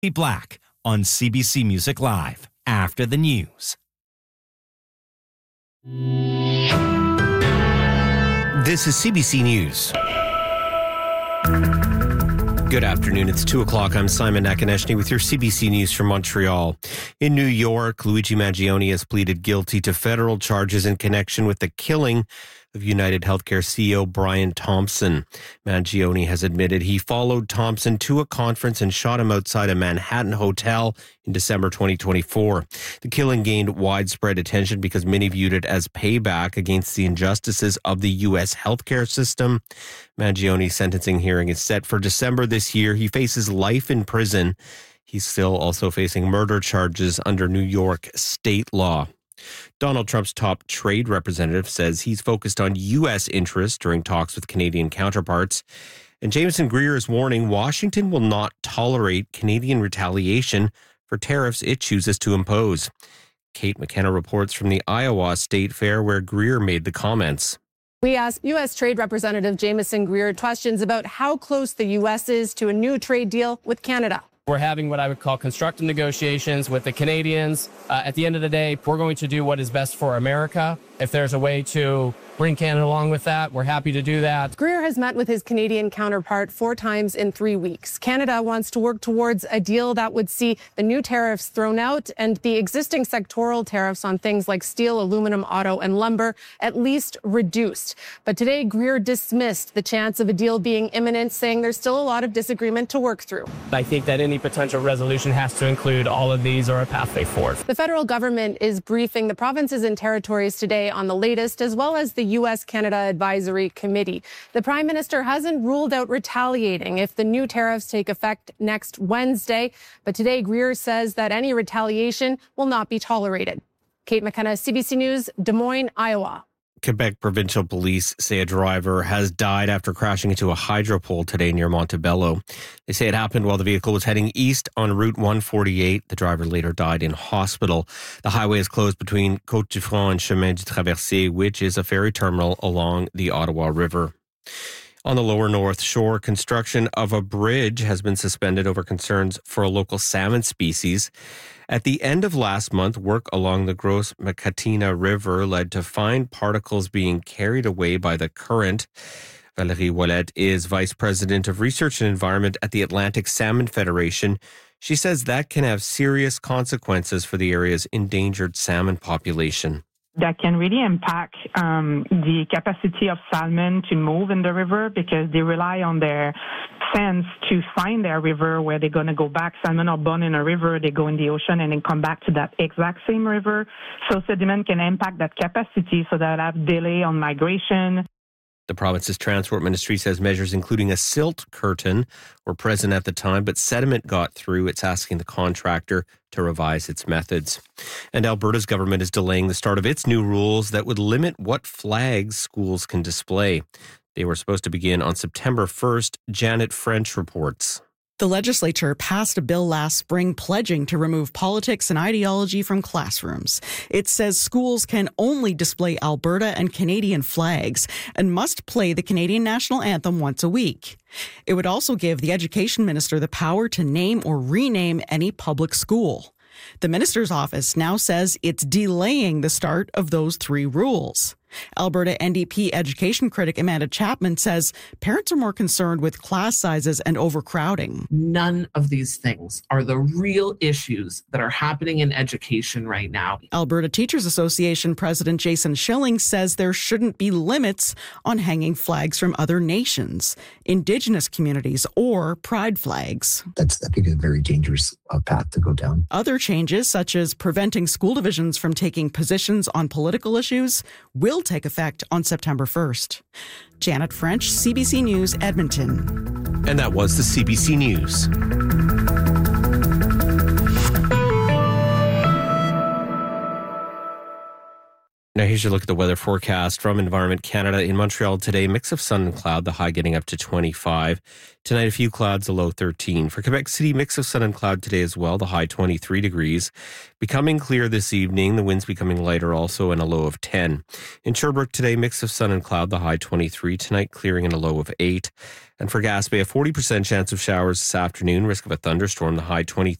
Black on CBC Music Live after the news. This is CBC News. Good afternoon. It's 2 o'clock. I'm Simon Nakonechny with your CBC News from Montreal. In New York, Luigi Mangione has pleaded guilty to federal charges in connection with the killing of United Healthcare CEO Brian Thompson. Mangione has admitted he followed Thompson to a conference and shot him outside a Manhattan hotel in December 2024. The killing gained widespread attention because many viewed it as payback against the injustices of the U.S. healthcare system. Mangione's sentencing hearing is set for December this year. He faces life in prison. He's still also facing murder charges under New York state law. Donald Trump's top trade representative says he's focused on U.S. interests during talks with Canadian counterparts. And Jameson Greer is warning Washington will not tolerate Canadian retaliation for tariffs it chooses to impose. Kate McKenna reports from the Iowa State Fair where Greer made the comments. We asked U.S. Trade Representative Jameson Greer questions about how close the U.S. is to a new trade deal with Canada. We're having what I would call constructive negotiations with the Canadians. At the end of the day, we're going to do what is best for America. If there's a way to bring Canada along with that, we're happy to do that. Greer has met with his Canadian counterpart 4 times in 3 weeks. Canada wants to work towards a deal that would see the new tariffs thrown out and the existing sectoral tariffs on things like steel, aluminum, auto, and lumber at least reduced. But today, Greer dismissed the chance of a deal being imminent, saying there's still a lot of disagreement to work through. I think that any potential resolution has to include all of these or a pathway forward. The federal government is briefing the provinces and territories today on the latest, as well as the U.S.-Canada Advisory Committee. The Prime Minister hasn't ruled out retaliating if the new tariffs take effect next Wednesday. But today, Greer says that any retaliation will not be tolerated. Kate McKenna, CBC News, Des Moines, Iowa. Quebec provincial police say a driver has died after crashing into a hydro pole today near Montebello. They say it happened while the vehicle was heading east on Route 148. The driver later died in hospital. The highway is closed between Côte-du-Franc and Chemin du Traversier, which is a ferry terminal along the Ottawa River. On the lower North Shore, construction of a bridge has been suspended over concerns for a local salmon species. At the end of last month, work along the Gros Macatina River led to fine particles being carried away by the current. Valérie Ouellette is Vice President of Research and Environment at the Atlantic Salmon Federation. She says that can have serious consequences for the area's endangered salmon population. That can really impact the capacity of salmon to move in the river because they rely on their sense to find their river where they're going to go back. Salmon are born in a river, they go in the ocean and then come back to that exact same river. So sediment can impact that capacity so that have delay on migration. The province's transport ministry says measures including a silt curtain were present at the time, but sediment got through. It's asking the contractor to revise its methods. And Alberta's government is delaying the start of its new rules that would limit what flags schools can display. They were supposed to begin on September 1st. Janet French reports. The legislature passed a bill last spring pledging to remove politics and ideology from classrooms. It says schools can only display Alberta and Canadian flags and must play the Canadian national anthem once a week. It would also give the education minister the power to name or rename any public school. The minister's office now says it's delaying the start of those 3 rules. Alberta NDP education critic Amanda Chapman says parents are more concerned with class sizes and overcrowding. None of these things are the real issues that are happening in education right now. Alberta Teachers Association President Jason Schilling says there shouldn't be limits on hanging flags from other nations, Indigenous communities, or pride flags. That's, I think, a very dangerous path to go down. Other changes, such as preventing school divisions from taking positions on political issues, will take effect on September 1st. Janet French, CBC News, Edmonton. And that was the CBC News. Now here's your look at the weather forecast from Environment Canada. In Montreal today, mix of sun and cloud, the high getting up to 25. Tonight, a few clouds, a low 13. For Quebec City, mix of sun and cloud today as well, the high 23 degrees. Becoming clear this evening, the winds becoming lighter also, and a low of 10. In Sherbrooke today, mix of sun and cloud, the high 23. Tonight, clearing and a low of 8. And for Gaspé, a 40% chance of showers this afternoon, risk of a thunderstorm, the high 23.